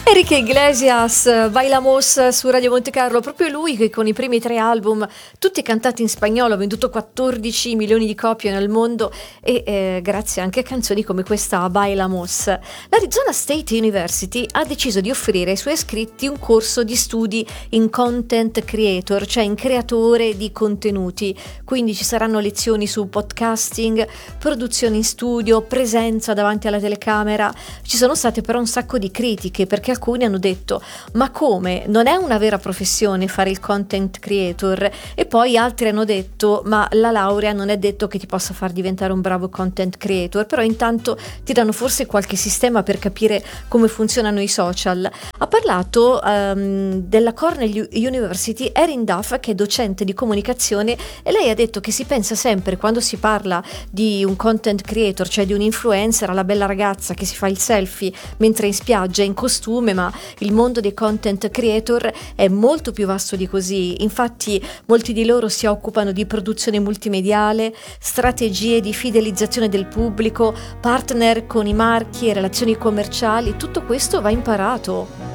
Enrique Iglesias, Bailamos su Radio Monte Carlo, proprio lui che con i primi 3 album, tutti cantati in spagnolo, ha venduto 14 milioni di copie nel mondo e grazie anche a canzoni come questa Bailamos. L'Arizona State University ha deciso di offrire ai suoi iscritti un corso di studi in content creator, cioè in creatore di contenuti, quindi ci saranno lezioni su podcasting, produzione in studio, presenza davanti alla telecamera. Ci sono state però un sacco di critiche perché alcuni hanno detto ma come, non è una vera professione fare il content creator, e poi altri hanno detto ma la laurea non è detto che ti possa far diventare un bravo content creator, però intanto ti danno forse qualche sistema per capire come funzionano i social. Ha parlato della Cornell University Erin Duff, che è docente di comunicazione, e lei ha detto che si pensa sempre, quando si parla di un content creator, cioè di un influencer, alla bella ragazza che si fa il selfie mentre in spiaggia in costume, ma il mondo dei content creator è molto più vasto di così. Infatti molti di loro si occupano di produzione multimediale, strategie di fidelizzazione del pubblico, partner con i marchi e relazioni commerciali. Tutto questo va imparato.